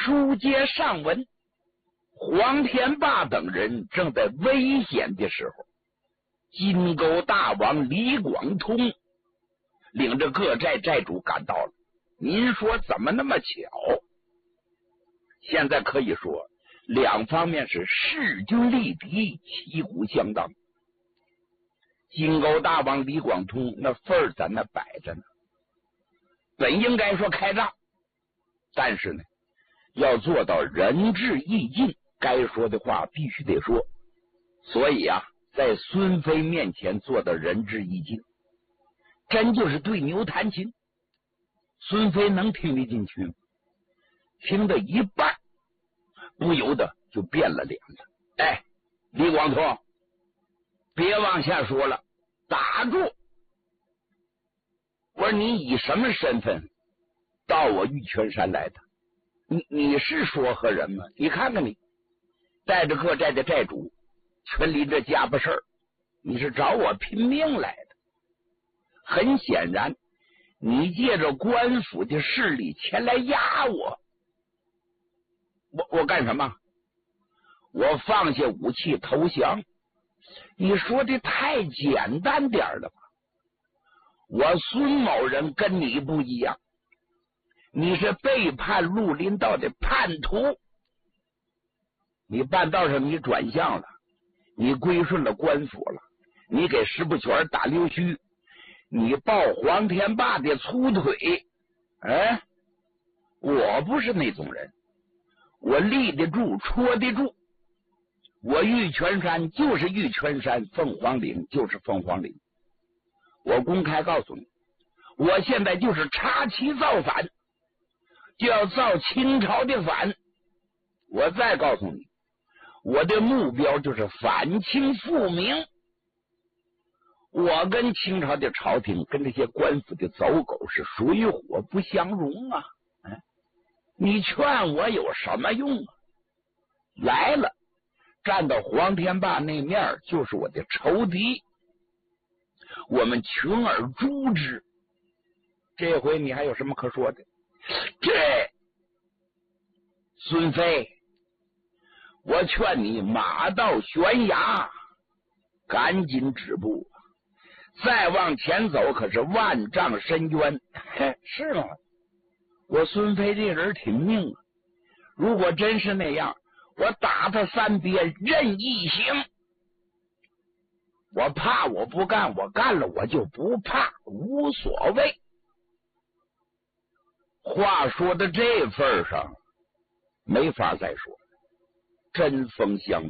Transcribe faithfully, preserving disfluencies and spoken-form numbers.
书接上文，黄天霸等人正在危险的时候，金钩大王李广通领着各寨寨主赶到了。您说怎么那么巧？现在可以说两方面是势均力敌，旗鼓相当。金钩大王李广通那份儿在那摆着呢，本应该说开仗，但是呢要做到仁至义尽，该说的话必须得说。所以啊，在孙飞面前做到仁至义尽，真就是对牛弹琴。孙飞能听得进去吗？听到一半不由得就变了脸了。哎，李广通，别往下说了，打住！我说你以什么身份到我玉泉山来的？你你是说和人吗？你看看你带着各寨的寨主全临着家巴事儿，你是找我拼命来的。很显然你借着官府的势力前来压我，我我干什么？我放下武器投降。你说的太简单点了吧？我孙某人跟你不一样，你是背叛绿林道的叛徒，你半道上你转向了，你归顺了官府了，你给石不全打溜须，你抱黄天霸的粗腿。哎，我不是那种人，我立得住戳得住。我玉泉山就是玉泉山，凤凰岭就是凤凰岭。我公开告诉你，我现在就是插旗造反，就要造清朝的反。我再告诉你，我的目标就是反清复明。我跟清朝的朝廷跟这些官府的走狗是水火不相容啊！哎，你劝我有什么用啊？来了，站到黄天霸那面就是我的仇敌，我们群而诛之。这回你还有什么可说的？这孙飞，我劝你马到悬崖，赶紧止步，再往前走可是万丈深渊。是吗？我孙飞这人挺命啊，如果真是那样，我打他三鞭任意行。我怕我不干，我干了我就不怕，无所谓。话说到这份上，没法再说了，针锋相对。